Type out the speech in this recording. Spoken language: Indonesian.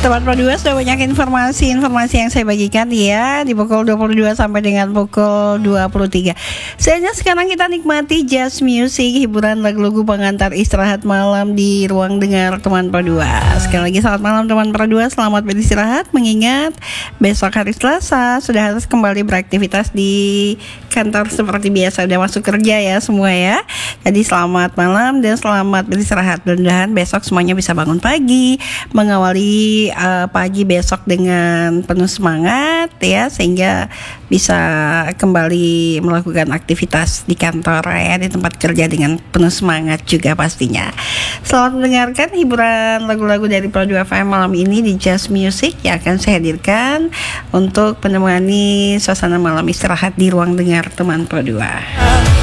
Sobat Pro 2, sudah banyak informasi yang saya bagikan ya di pukul 22 sampai dengan pukul 23. Saatnya sekarang kita nikmati jazz music, hiburan lagu-lagu pengantar istirahat malam di ruang dengar teman Pro 2. Sekali lagi selamat malam teman Pro 2, selamat beristirahat, mengingat besok hari Selasa sudah harus kembali beraktivitas di kantor seperti biasa, udah masuk kerja ya semua ya. Jadi selamat malam dan selamat beristirahat. Mudah-mudahan besok semuanya bisa bangun pagi, mengawali pagi besok dengan penuh semangat ya, sehingga bisa kembali melakukan aktivitas di kantor ya, di tempat kerja dengan penuh semangat juga pastinya. Selamat mendengarkan hiburan lagu-lagu dari Pro 2 FM malam ini di Jazz Music yang akan saya hadirkan untuk menemani suasana malam istirahat di ruang dengar teman Pro 2.